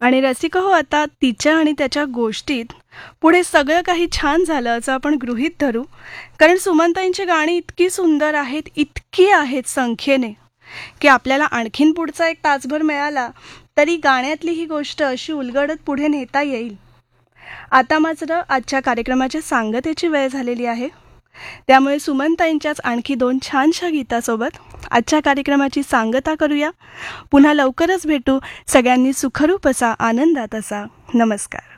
आणि रसिका हो, आता तिच्या आणि त्याच्या गोष्टीत पुढे सगळं काही छान झालं असं आपण गृहीत धरू. कारण सुमनताईंची गाणी इतकी सुंदर आहेत, इतकी आहेत संख्येने, की आपल्याला आणखीन पुढचा एक तासभर मिळाला तरी गाण्यातली ही गोष्ट अशी उलगडत पुढे नेता येईल. आता मात्र आजच्या कार्यक्रमाच्या सांगतेची वेळ झालेली आहे. त्यामुळे सुमनताईंच्याच आणखी 2 छानशा गीतासोबत आजच्या कार्यक्रमाची सांगता करूया. पुन्हा लवकरच भेटू. सगळ्यांनी सुखरूप असा, आनंदात असा. नमस्कार.